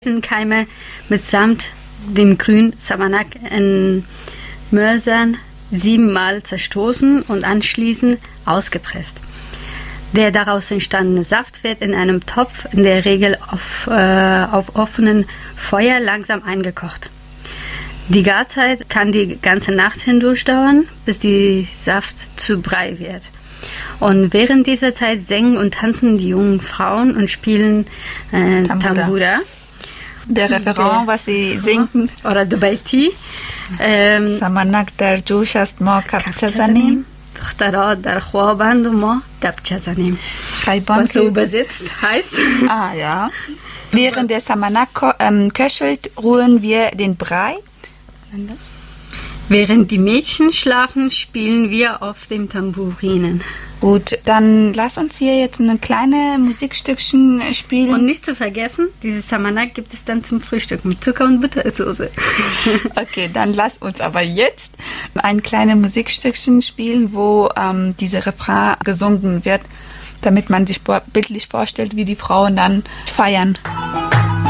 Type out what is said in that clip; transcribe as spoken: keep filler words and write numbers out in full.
Keime mitsamt dem grünen Samanak in Mörsern siebenmal zerstoßen und anschließend ausgepresst. Der daraus entstandene Saft wird in einem Topf in der Regel auf, äh, auf offenem Feuer langsam eingekocht. Die Garzeit kann die ganze Nacht hindurch dauern, bis der Saft zu Brei wird. Und während dieser Zeit singen und tanzen die jungen Frauen und spielen äh, Tambura. Tambura. Der Referent, was sie singen. Oder Dubaiti. Ähm, Samanak der جوش است ما کبچه زنیم. دخترها در خوابند و ما دبچه زنیم. Was so übersetzt heißt. Ah ja. Während der Samanak ko- ähm, köchelt, rühren wir den Brei. Während die Mädchen schlafen, spielen wir auf dem Tamburinen. Gut, dann lass uns hier jetzt ein kleines Musikstückchen spielen. Und nicht zu vergessen, dieses Samanak gibt es dann zum Frühstück mit Zucker und Buttersoße. Okay, dann lass uns aber jetzt ein kleines Musikstückchen spielen, wo ähm, dieser Refrain gesungen wird, damit man sich bildlich vorstellt, wie die Frauen dann feiern.